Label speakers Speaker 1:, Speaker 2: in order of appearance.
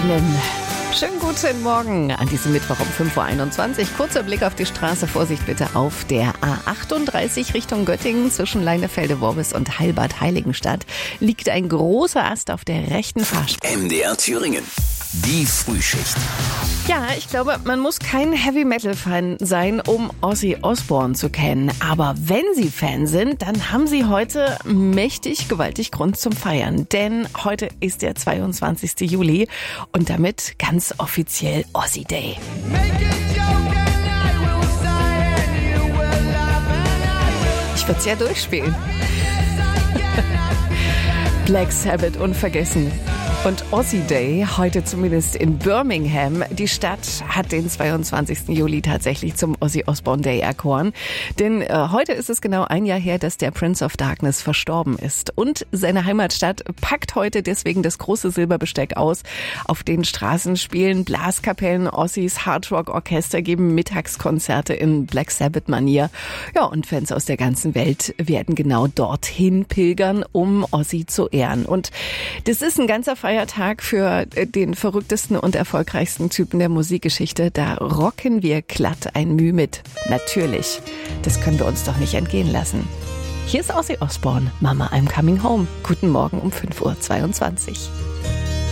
Speaker 1: Ihnen schönen guten Morgen an diesem Mittwoch um 5.21 Uhr. Kurzer Blick auf die Straße. Vorsicht bitte auf der A38 Richtung Göttingen zwischen Leinefelde-Worbis und Heilbad-Heiligenstadt liegt ein großer Ast auf der rechten Fahrspur.
Speaker 2: MDR Thüringen. Die Frühschicht.
Speaker 1: Ja, ich glaube, man muss kein Heavy-Metal-Fan sein, um Ozzy Osbourne zu kennen. Aber wenn Sie Fan sind, dann haben Sie heute gewaltig Grund zum Feiern. Denn heute ist der 22. Juli und damit ganz offiziell Ozzy Day. Ich würde es ja durchspielen. Black Sabbath unvergessen. Und Ozzy Day, heute zumindest in Birmingham. Die Stadt hat den 22. Juli tatsächlich zum Ozzy Osbourne Day erkoren. Denn heute ist es genau ein Jahr her, dass der Prince of Darkness verstorben ist. Und seine Heimatstadt packt heute deswegen das große Silberbesteck aus. Auf den Straßen spielen Blaskapellen, Ozzys Hardrock-Orchester geben Mittagskonzerte in Black Sabbath-Manier. Ja, und Fans aus der ganzen Welt werden genau dorthin pilgern, um Ozzy zu ehren. Und das ist ein ganzer Feiertag für den verrücktesten und erfolgreichsten Typen der Musikgeschichte. Da rocken wir glatt ein Mühe mit. Natürlich. Das können wir uns doch nicht entgehen lassen. Hier ist Ozzy Osbourne, Mama, I'm Coming Home. Guten Morgen um 5.22 Uhr.